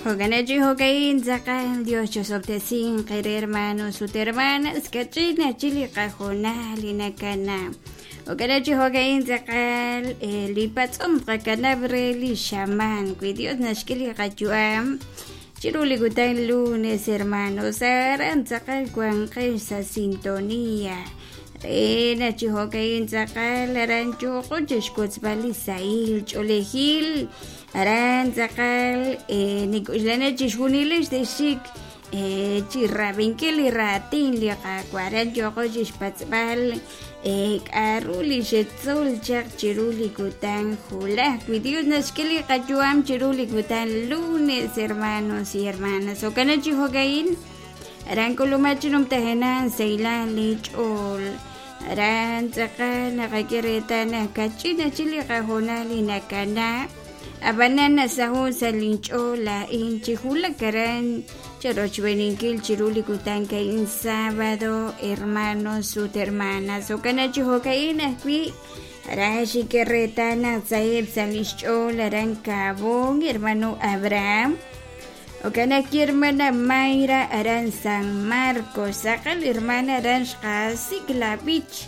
Oganachi hokain zakal Dios chosobtesin kere hermanos sus hermanas kachina chili kajonali nakana. Oganachi hokain zakal lipatzom kakanabre li shaman kui Dios nashkili kachuam. Chiruli gutan lunes hermanos aran zakal kuanqay sa sintonía. Rena chihokain zakal aran chokochish kutzbali sail cholehil. Aran zakal nikuslana chishuniles de shik chirrabinkeli ratin liqa kwaran yoqochish patzbal aruli shetzol chaq chiruli kutan jula cuidios nashkeli qachuam chiruli kutan lunes hermanos y hermanas okana chihokain aran kolumachinum tahenan seilan lichol aran zakal naqakiretana kachina chili qajonali nakana abanana sahun sa lincho la inchihula karan charochbeninkil chiruli kutanka in sábado hermanos sus hermanas okana chihokain akwi arashi keretana saib salicho laran kabong hermano Abraham okana ki hermana Mayra aran San Marcos sakal hermana aran Shkasik Lavich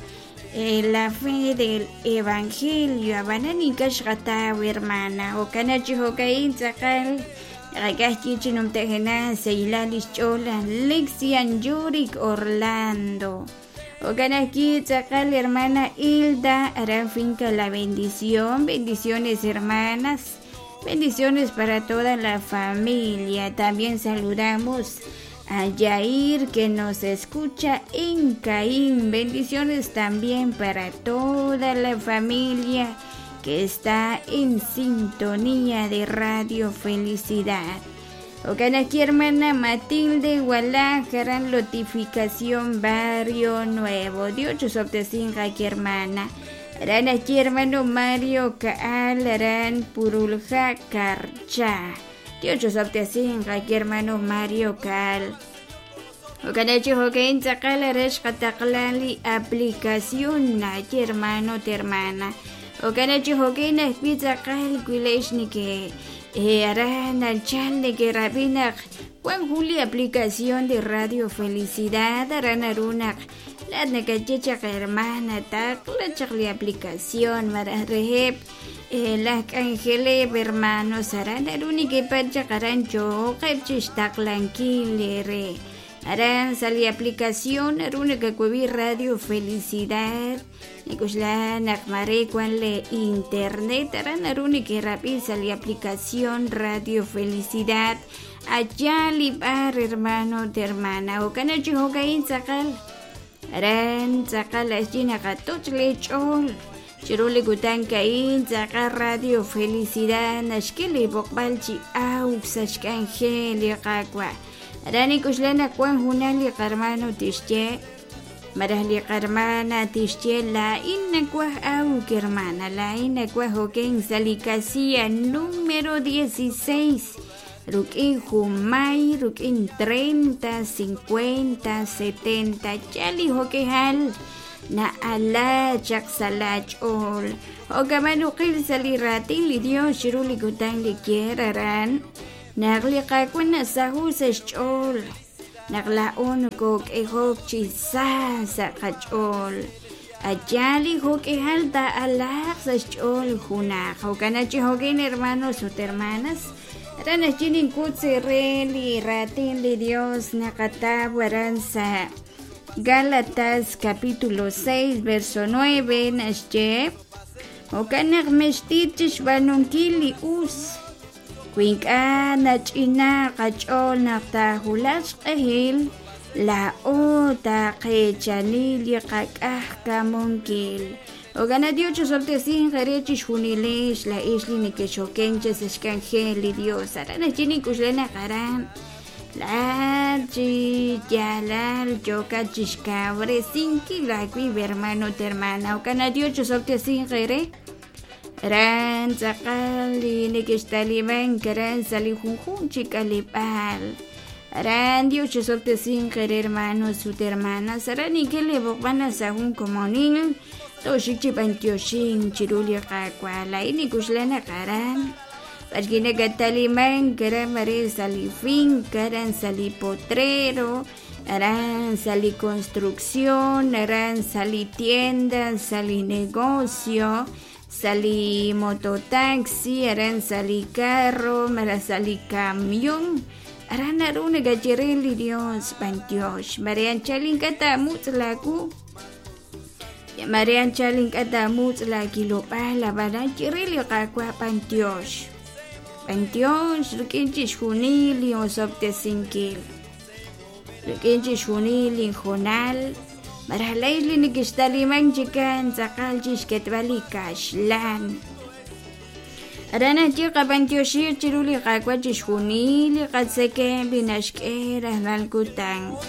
la fe del evangelio abanani kashgata hermana okana chihokain zakal ragachi chinum tehena seilalis chola Lexian Yurik Orlando okana ki zakal hermana Hilda harán finca la bendición bendiciones hermanas bendiciones para toda la familia también saludamos a Yair que nos escucha en Caín. Bendiciones también para toda la familia que está en sintonía de Radio Felicidad. Okanaki hermana Matilde Guadalajara, notificación Barrio Nuevo. Dios obtesinga aquí hermana. Harán aquí hermano Mario Kaal, harán Purulja Carcha. Dios obtesin aquí hermano Mario Cal. Okanachi hokain zakal aresh kataklali aplicación aquí hermano te hermana. Okanachi hokain akbi zakal kuileshni que aran al chale que rabina Juan Juli aplicación de Radio Felicidad aran arunak la nekachecha hermana takla chakli aplicación mara reheb las ángeles hermanos harán el único pacha carancho kepchish taklanquilere harán sali aplicación el único que Radio Felicidad nikusla nakmare cuanle internet harán el único rápido sali aplicación Radio Felicidad allá libar hermano de hermana o canachi hokain sakal harán sakal asjina katoch lechol Chiruli kutan kain zaka Radio Felicidad nashkili bokbalchi au sashkangeli qakwa arani kuslana kwan hunali qarmano tishche marahli qarmana tishche la inna kwa au kermana la inna kwa hoken salikasia número 16 rukin humay rukin 30 50 70 chali hokehal na ala chak salach ol o gamano qil saliratin li Dios shiruli kutan li kiraran nagli qakuna sahu sechol naglaon kok ehok chisa sa qachol ajali hok ehalta ala sechol huna hokanachi hokin hermanos o hermanas rana chinin kutse reli ratin li Dios nakatawaran sa Gálatas capítulo 6 verso 9 nasche okanak mestichish banunkili us kuinka nachina qachol naqtahulas qehil la ota qechanili qakah kamunkil ogana Dios sobtesin qarechish hunilesh la isli nikeshokenches eskangeli Dios arana chini kuslena qaran la yalal yoka chishkabre sinki la qui hermano te hermana o kana Dios sobte sin gere ran zakali ne que está liban karan sali junjun chikalipal ran Dios sobte sin gere hermano su hermana sarani que le bokbana sahun como nin to shichi pantioshin chiruli qakwa la ini kuslena karan Pashkina Cataliman, Karan Mare Sali Finca, Aran Sali Potrero, Aran Sali Construcción, Aran Sali Tienda, Sali Negocio, Sali Mototaxi, Aran Sali Carro, Mara Sali Camión, Aran Aruna Gachireli Dios, Pantiosh, Marian Chalin Kata Mutlaku. Marian Chalin Kata Mutlaki Lopala, Baran Chirili Kakwa Pantiosh. Pantiosh, Lukinchis Junili, Osopte Sinkil. Lukinchis Junili, Jonal. Maralaili Nikistali Manchikan, Zakalchis Ketvalika, Shlan. Arana Chika Pantioshir, Chiruli Kakwachis Junili, Katseke, Binashkera, Nalkutang.